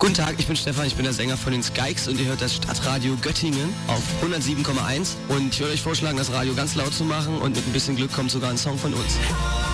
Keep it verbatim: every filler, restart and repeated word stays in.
Guten Tag, ich bin Stefan, ich bin der Sänger von den Skykes und ihr hört das Stadtradio Göttingen auf hundertsieben Komma eins und ich würde euch vorschlagen, das Radio ganz laut zu machen und mit ein bisschen Glück kommt sogar ein Song von uns.